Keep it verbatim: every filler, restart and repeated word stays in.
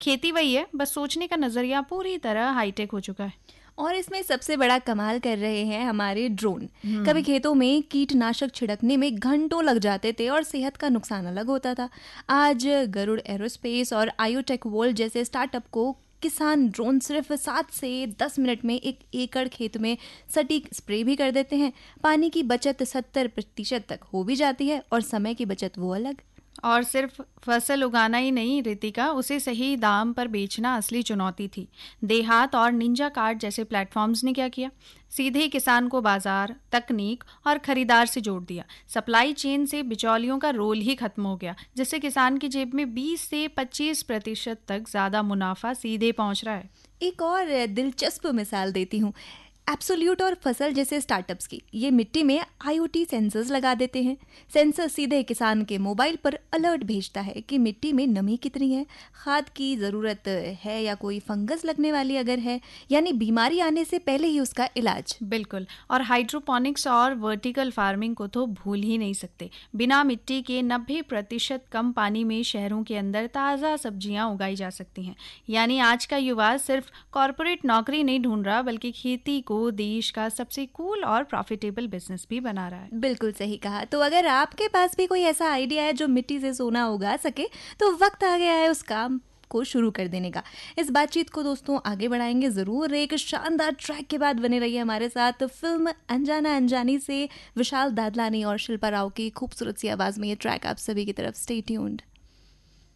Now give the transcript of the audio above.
खेती वही है, बस सोचने का नजरिया पूरी तरह हाईटेक हो चुका है। और इसमें सबसे बड़ा कमाल कर रहे हैं हमारे ड्रोन। हम्म। कभी खेतों में कीटनाशक छिड़कने में घंटों लग जाते थे और सेहत का नुकसान अलग होता था। आज गरुड़ एरोस्पेस और आयोटेक वर्ल्ड जैसे स्टार्टअप को किसान ड्रोन सिर्फ सात से दस मिनट में एक एकड़ खेत में सटीक स्प्रे भी कर देते हैं। पानी की बचत सत्तर प्रतिशत तक हो भी जाती है और समय की बचत वो अलग। और सिर्फ फसल उगाना ही नहीं रितिका, उसे सही दाम पर बेचना असली चुनौती थी। देहात और निंजा कार्ड जैसे प्लेटफॉर्म्स ने क्या किया, सीधे किसान को बाजार, तकनीक और खरीदार से जोड़ दिया। सप्लाई चेन से बिचौलियों का रोल ही खत्म हो गया, जिससे किसान की जेब में बीस से पच्चीस प्रतिशत तक ज्यादा मुनाफा सीधे पहुंच रहा है। एक और दिलचस्प मिसाल देती हूँ, एब्सोल्यूट और फसल जैसे स्टार्टअप्स की। ये मिट्टी में आईओटी सेंसर्स लगा देते हैं। सेंसर सीधे किसान के मोबाइल पर अलर्ट भेजता है कि मिट्टी में नमी कितनी है, खाद की ज़रूरत है या कोई फंगस लगने वाली अगर है, यानी बीमारी आने से पहले ही उसका इलाज। बिल्कुल। और हाइड्रोपोनिक्स और वर्टिकल फार्मिंग को तो भूल ही नहीं सकते। बिना मिट्टी के नब्बे प्रतिशत कम पानी में शहरों के अंदर ताज़ा सब्जियां उगाई जा सकती हैं। यानी आज का युवा सिर्फ कॉरपोरेट नौकरी नहीं ढूंढ रहा, बल्कि खेती को देश का सबसे कूल और प्रॉफिटेबल बिजनेस भी बना रहा है। बिल्कुल सही कहा। तो अगर आपके पास भी कोई ऐसा आइडिया है जो मिट्टी से सोना उगा सके, तो वक्त आ गया है उस काम को शुरू कर देने का। इस बातचीत को दोस्तों आगे बढ़ाएंगे ज़रूर। एक शानदार ट्रैक के बाद बने रहिए हमारे साथ। फिल्म अनजाना अनजानी से विशाल दादलानी और शिल्पा राव की खूबसूरत सी आवाज़ में ये ट्रैक आप सभी की तरफ। Stay tuned.